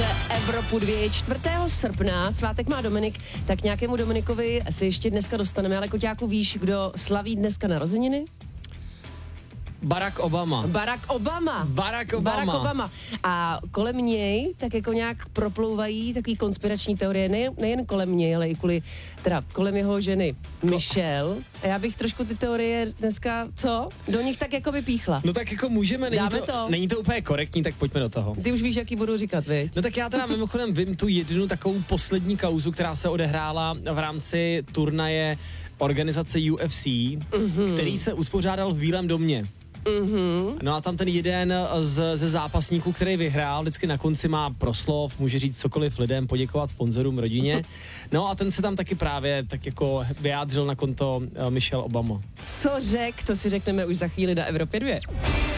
Posloucháte Evropu 2. 4. srpna, svátek má Dominik, tak nějakému Dominikovi se ještě dneska dostaneme, ale Koťáku, víš, kdo slaví dneska narozeniny? Barack Obama. Barack Obama. A kolem něj tak jako nějak proplouvají takový konspirační teorie, nejen kolem něj, ale i kolem jeho ženy Michelle. A já bych trošku ty teorie dneska, do nich tak jako vypíchla. No tak jako můžeme, není to úplně korektní, tak pojďme do toho. Ty už víš, jaký budu říkat, viď? No tak já teda mimochodem vím tu jednu takovou poslední kauzu, která se odehrála v rámci turnaje organizace UFC, který se uspořádal v Bílém domě. No a tam ten jeden ze zápasníků, který vyhrál, vždycky na konci má proslov, může říct cokoliv lidem, poděkovat sponzorům, rodině. No a ten se tam taky právě tak jako vyjádřil na konto Michelle Obama. Co řek, to si řekneme už za chvíli na Evropě 2.